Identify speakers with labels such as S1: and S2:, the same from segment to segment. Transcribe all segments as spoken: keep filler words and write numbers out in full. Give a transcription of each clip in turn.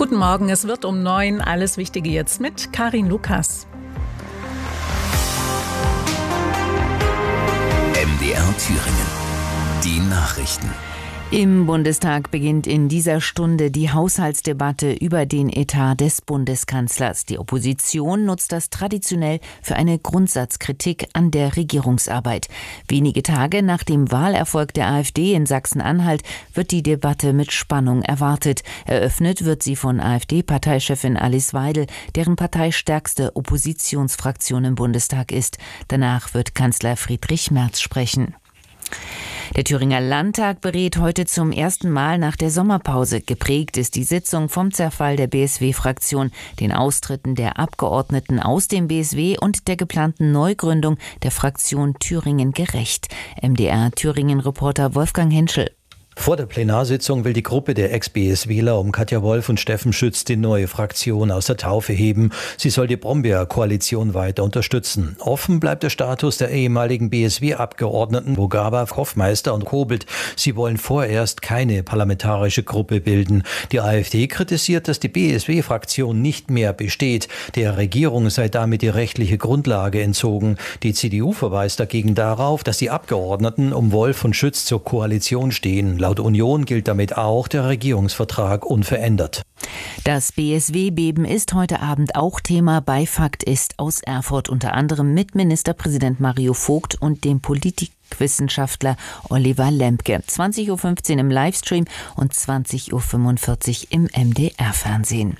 S1: Guten Morgen, es wird um neun. Alles Wichtige jetzt mit Karin Lukas.
S2: M D R Thüringen. Die Nachrichten.
S3: Im Bundestag beginnt in dieser Stunde die Haushaltsdebatte über den Etat des Bundeskanzlers. Die Opposition nutzt das traditionell für eine Grundsatzkritik an der Regierungsarbeit. Wenige Tage nach dem Wahlerfolg der AfD in Sachsen-Anhalt wird die Debatte mit Spannung erwartet. Eröffnet wird sie von AfD-Parteichefin Alice Weidel, deren Partei stärkste Oppositionsfraktion im Bundestag ist. Danach wird Kanzler Friedrich Merz sprechen. Der Thüringer Landtag berät heute zum ersten Mal nach der Sommerpause. Geprägt ist die Sitzung vom Zerfall der B S W-Fraktion, den Austritten der Abgeordneten aus dem B S W und der geplanten Neugründung der Fraktion Thüringen gerecht. M D R Thüringen-Reporter Wolfgang Henschel.
S4: Vor der Plenarsitzung will die Gruppe der Ex-BSWler um Katja Wolf und Steffen Schütz die neue Fraktion aus der Taufe heben. Sie soll die Brombeer-Koalition weiter unterstützen. Offen bleibt der Status der ehemaligen B S W-Abgeordneten Bogaba, Hoffmeister und Kobelt. Sie wollen vorerst keine parlamentarische Gruppe bilden. Die AfD kritisiert, dass die B S W-Fraktion nicht mehr besteht. Der Regierung sei damit die rechtliche Grundlage entzogen. Die C D U verweist dagegen darauf, dass die Abgeordneten um Wolf und Schütz zur Koalition stehen. Laut Union gilt damit auch der Regierungsvertrag unverändert.
S3: Das B S W-Beben ist heute Abend auch Thema bei Fakt ist aus Erfurt, unter anderem mit Ministerpräsident Mario Vogt und dem Politikwissenschaftler Oliver Lembke. zwanzig Uhr fünfzehn im Livestream und zwanzig Uhr fünfundvierzig im M D R-Fernsehen.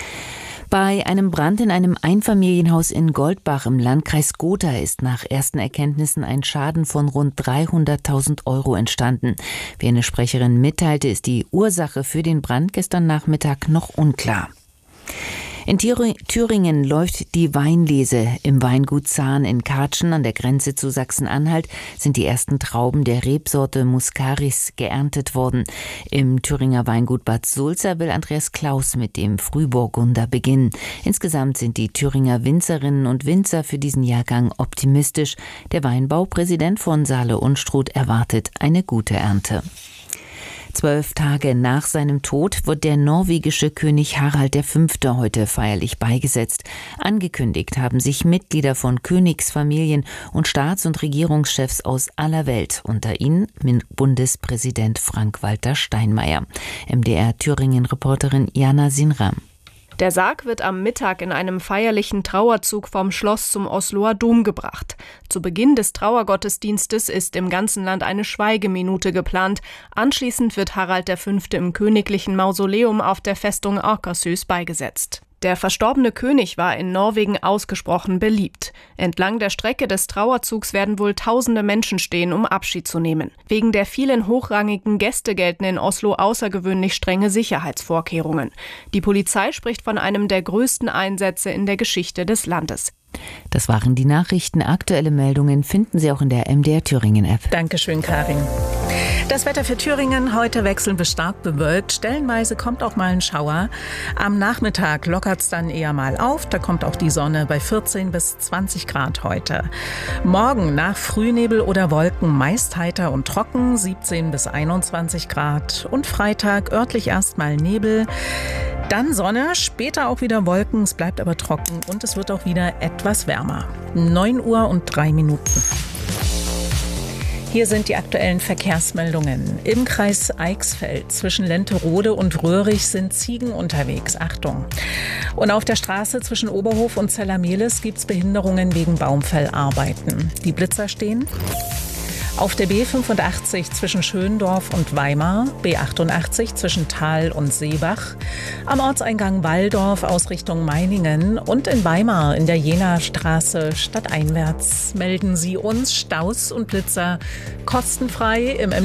S3: Bei einem Brand in einem Einfamilienhaus in Goldbach im Landkreis Gotha ist nach ersten Erkenntnissen ein Schaden von rund dreihunderttausend Euro entstanden. Wie eine Sprecherin mitteilte, ist die Ursache für den Brand gestern Nachmittag noch unklar. In Thüringen läuft die Weinlese. Im Weingut Zahn in Kartschen an der Grenze zu Sachsen-Anhalt sind die ersten Trauben der Rebsorte Muscaris geerntet worden. Im Thüringer Weingut Bad Sulza will Andreas Klaus mit dem Frühburgunder beginnen. Insgesamt sind die Thüringer Winzerinnen und Winzer für diesen Jahrgang optimistisch. Der Weinbaupräsident von Saale-Unstrut erwartet eine gute Ernte. Zwölf Tage nach seinem Tod wird der norwegische König Harald der Fünfte heute feierlich beigesetzt. Angekündigt haben sich Mitglieder von Königsfamilien und Staats- und Regierungschefs aus aller Welt, unter ihnen Bundespräsident Frank-Walter Steinmeier. M D R Thüringen-Reporterin Jana Sinram.
S5: Der Sarg wird am Mittag in einem feierlichen Trauerzug vom Schloss zum Osloer Dom gebracht. Zu Beginn des Trauergottesdienstes ist im ganzen Land eine Schweigeminute geplant. Anschließend wird Harald der Fünfte im königlichen Mausoleum auf der Festung Akershus beigesetzt. Der verstorbene König war in Norwegen ausgesprochen beliebt. Entlang der Strecke des Trauerzugs werden wohl tausende Menschen stehen, um Abschied zu nehmen. Wegen der vielen hochrangigen Gäste gelten in Oslo außergewöhnlich strenge Sicherheitsvorkehrungen. Die Polizei spricht von einem der größten Einsätze in der Geschichte des Landes.
S3: Das waren die Nachrichten. Aktuelle Meldungen finden Sie auch in der M D R Thüringen-App.
S1: Dankeschön, Karin. Das Wetter für Thüringen heute wechselnd bis stark bewölkt. Stellenweise kommt auch mal ein Schauer. Am Nachmittag lockert es dann eher mal auf. Da kommt auch die Sonne bei vierzehn bis zwanzig Grad heute. Morgen nach Frühnebel oder Wolken meist heiter und trocken, siebzehn bis einundzwanzig Grad. Und Freitag örtlich erstmal Nebel. Dann Sonne, später auch wieder Wolken. Es bleibt aber trocken und es wird auch wieder etwas wärmer. neun Uhr und drei Minuten. Hier sind die aktuellen Verkehrsmeldungen. Im Kreis Eichsfeld zwischen Lenterode und Röhrig sind Ziegen unterwegs. Achtung. Und auf der Straße zwischen Oberhof und Zellermehlis gibt es Behinderungen wegen Baumfellarbeiten. Die Blitzer stehen. Auf der B fünfundachtzig zwischen Schöndorf und Weimar, B achtundachtzig zwischen Thal und Seebach, am Ortseingang Walldorf aus Richtung Meiningen und in Weimar in der Jena-Straße stadteinwärts melden Sie uns Staus und Blitzer kostenfrei im